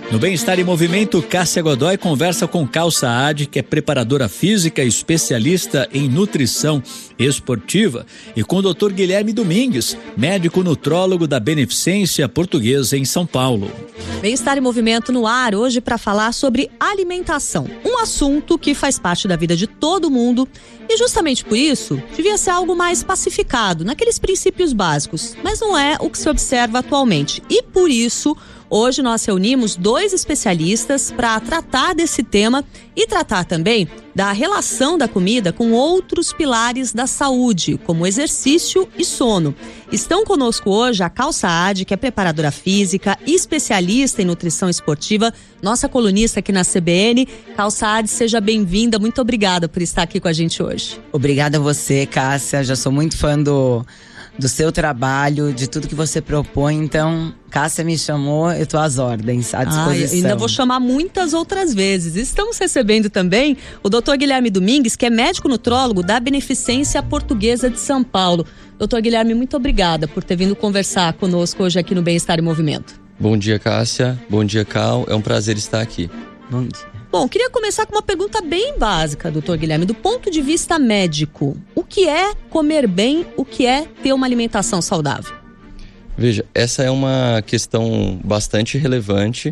No Bem-Estar em Movimento, Cássia Godoy conversa com Cal Saad, que é preparadora física e especialista em nutrição esportiva, e com o Dr. Guilherme Domingues, médico nutrólogo da Beneficência Portuguesa em São Paulo. Bem-Estar em Movimento no ar hoje para falar sobre alimentação, um assunto que faz parte da vida de todo mundo e justamente por isso devia ser algo mais pacificado, naqueles princípios básicos, mas não é o que se observa atualmente e por isso hoje nós reunimos 2 especialistas para tratar desse tema e tratar também da relação da comida com outros pilares da saúde, como exercício e sono. Estão conosco hoje a Cal Saad, que é preparadora física e especialista em nutrição esportiva, nossa colunista aqui na CBN. Cal Saad, seja bem-vinda, muito obrigada por estar aqui com a gente hoje. Obrigada a você, Cássia, já sou muito fã do seu trabalho, de tudo que você propõe. Então, Cássia me chamou, eu tô às ordens, à disposição. Ainda vou chamar muitas outras vezes. Estamos recebendo também o Dr. Guilherme Domingues, que é médico nutrólogo da Beneficência Portuguesa de São Paulo. Dr. Guilherme, muito obrigada por ter vindo conversar conosco hoje aqui no Bem-Estar em Movimento. Bom dia, Cássia. Bom dia, Cal. É um prazer estar aqui. Bom dia. Bom, queria começar com uma pergunta bem básica, doutor Guilherme. Do ponto de vista médico, o que é comer bem, o que é ter uma alimentação saudável? Veja, essa é uma questão bastante relevante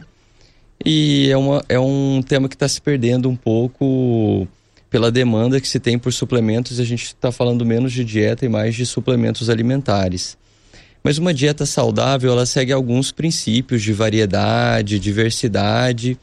e é um tema que está se perdendo um pouco pela demanda que se tem por suplementos. A gente está falando menos de dieta e mais de suplementos alimentares. Mas uma dieta saudável, ela segue alguns princípios de variedade, diversidade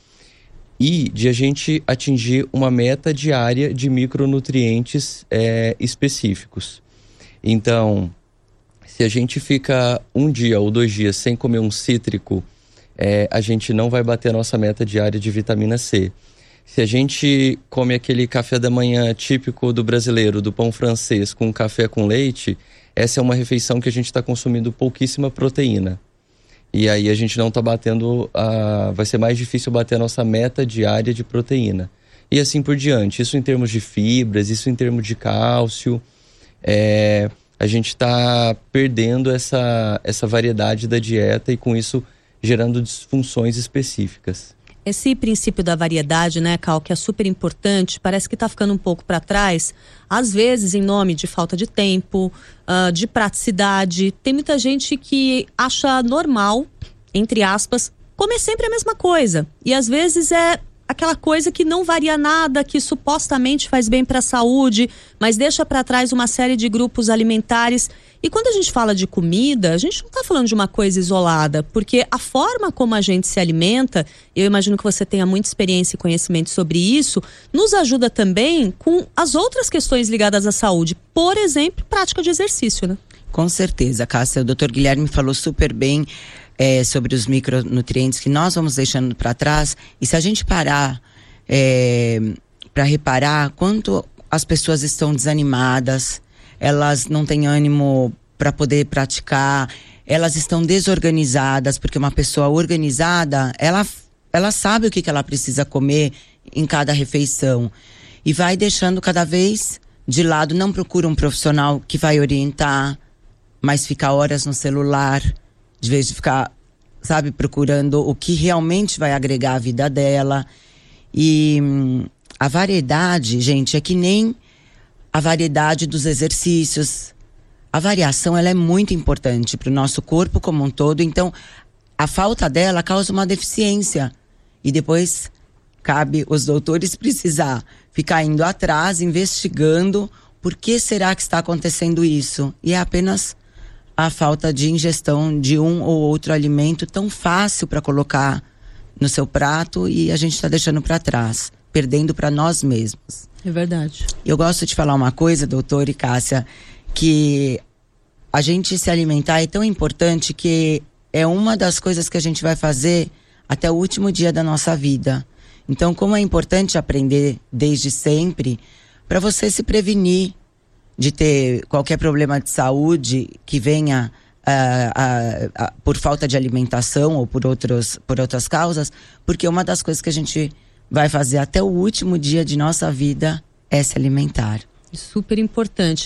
e de a gente atingir uma meta diária de micronutrientes específicos. Então, se a gente fica 1 dia ou 2 dias sem comer um cítrico, a gente não vai bater a nossa meta diária de vitamina C. Se a gente come aquele café da manhã típico do brasileiro, do pão francês com café com leite, essa é uma refeição que a gente está consumindo pouquíssima proteína. E aí a gente não está batendo, vai ser mais difícil bater a nossa meta diária de proteína. E assim por diante, isso em termos de fibras, isso em termos de cálcio. A gente está perdendo essa variedade da dieta e com isso gerando disfunções específicas. Esse princípio da variedade, né, Cal, que é super importante, parece que está ficando um pouco para trás, às vezes em nome de falta de tempo, de praticidade. Tem muita gente que acha normal, entre aspas, comer sempre a mesma coisa. E às vezes é aquela coisa que não varia nada, que supostamente faz bem para a saúde, mas deixa para trás uma série de grupos alimentares. E quando a gente fala de comida, a gente não está falando de uma coisa isolada, porque a forma como a gente se alimenta, eu imagino que você tenha muita experiência e conhecimento sobre isso, nos ajuda também com as outras questões ligadas à saúde. Por exemplo, prática de exercício, né? Com certeza, Cássia. O Dr. Guilherme falou super bem sobre os micronutrientes que nós vamos deixando para trás. E se a gente parar para reparar quanto as pessoas estão desanimadas, elas não têm ânimo para poder praticar, elas estão desorganizadas, porque uma pessoa organizada, ela sabe o que ela precisa comer em cada refeição e vai deixando cada vez de lado, não procura um profissional que vai orientar, mas fica horas no celular, de vez de ficar, sabe, procurando o que realmente vai agregar à vida dela. E a variedade, gente, é que nem a variedade dos exercícios. A variação, ela é muito importante para o nosso corpo como um todo. Então, a falta dela causa uma deficiência. E depois, cabe os doutores precisar ficar indo atrás, investigando por que será que está acontecendo isso. E é apenas a falta de ingestão de um ou outro alimento tão fácil para colocar no seu prato e a gente está deixando para trás, perdendo para nós mesmos. É verdade. Eu gosto de falar uma coisa, doutor e Cássia, que a gente se alimentar é tão importante que é uma das coisas que a gente vai fazer até o último dia da nossa vida. Então, como é importante aprender desde sempre para você se prevenir de ter qualquer problema de saúde que venha por falta de alimentação ou por outras causas, porque uma das coisas que a gente vai fazer até o último dia de nossa vida é se alimentar. Super importante. E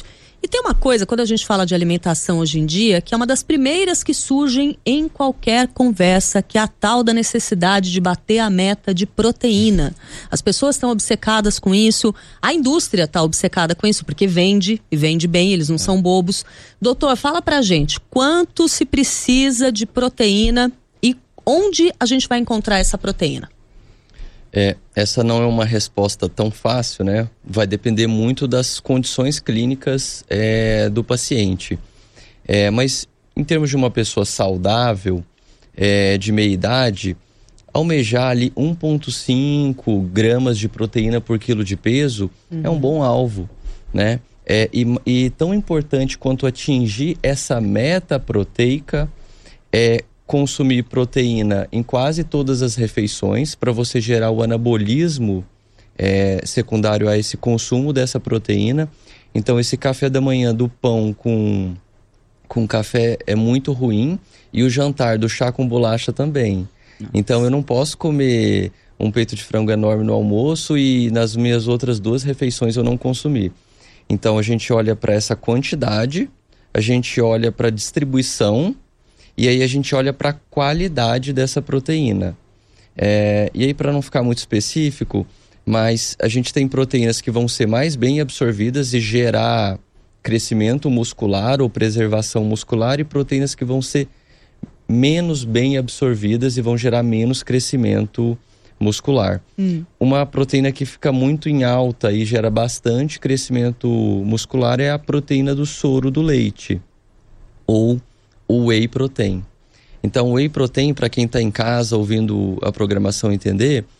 E tem uma coisa, quando a gente fala de alimentação hoje em dia, que é uma das primeiras que surgem em qualquer conversa, que é a tal da necessidade de bater a meta de proteína. As pessoas estão obcecadas com isso, a indústria está obcecada com isso, porque vende, e vende bem, eles não são bobos. Doutor, fala pra gente, quanto se precisa de proteína e onde a gente vai encontrar essa proteína? Essa não é uma resposta tão fácil, né? Vai depender muito das condições clínicas do paciente. Mas em termos de uma pessoa saudável, de meia idade, almejar ali 1,5 gramas de proteína por quilo de peso é um bom alvo, né? E tão importante quanto atingir essa meta proteica é consumir proteína em quase todas as refeições para você gerar o anabolismo secundário a esse consumo dessa proteína. Então esse café da manhã do pão com café é muito ruim, e o jantar do chá com bolacha também. Nossa. Então eu não posso comer um peito de frango enorme no almoço e nas minhas outras 2 refeições eu não consumir. Então a gente olha para essa quantidade, a gente olha para a distribuição, e aí a gente olha para a qualidade dessa proteína. E aí, para não ficar muito específico, mas a gente tem proteínas que vão ser mais bem absorvidas e gerar crescimento muscular ou preservação muscular, e proteínas que vão ser menos bem absorvidas e vão gerar menos crescimento muscular. Uma proteína que fica muito em alta e gera bastante crescimento muscular é a proteína do soro do leite, ou o whey protein. Então, o whey protein, para quem está em casa ouvindo a programação entender,